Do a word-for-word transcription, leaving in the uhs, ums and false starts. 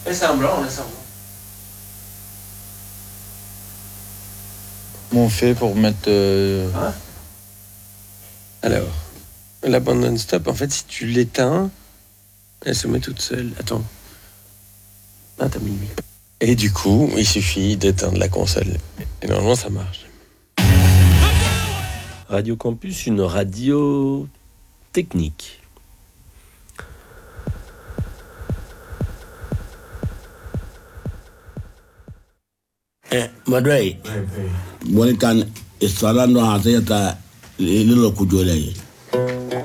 Laisse semblant, laisse semblant. Comment on fait pour mettre... Euh... Hein? Alors, la bande non-stop, en fait, si tu l'éteins, elle se met toute seule. Attends. Ah, t'as mis le micro. Et du coup, il suffit d'éteindre la console. Et normalement, ça marche. Radio Campus, une radio technique. Eh, Madrai, wani kan istalan do ha sai ta lilo kujole